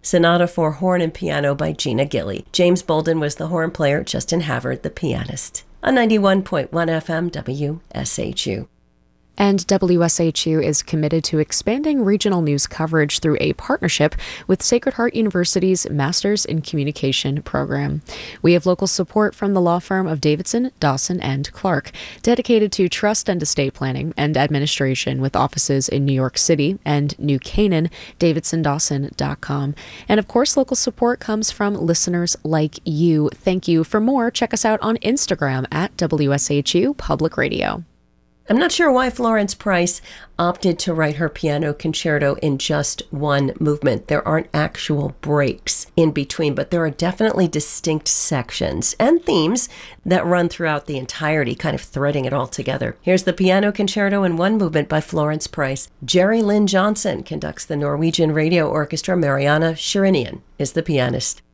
Sonata for Horn and Piano by Gina Gilly. James Bolden was the horn player, Justin Havard the pianist. On 91.1 FM WSHU. And WSHU is committed to expanding regional news coverage through a partnership with Sacred Heart University's Masters in Communication program. We have local support from the law firm of Davidson, Dawson, and Clark, dedicated to trust and estate planning and administration with offices in New York City and New Canaan, davidsondawson.com. And of course, local support comes from listeners like you. Thank you. For more, check us out on Instagram at WSHU Public Radio. I'm not sure why Florence Price opted to write her piano concerto in just one movement. There aren't actual breaks in between, but there are definitely distinct sections and themes that run throughout the entirety, kind of threading it all together. Here's the piano concerto in one movement by Florence Price. Jerry Lynn Johnson conducts the Norwegian Radio Orchestra. Mariana Sherinian is the pianist.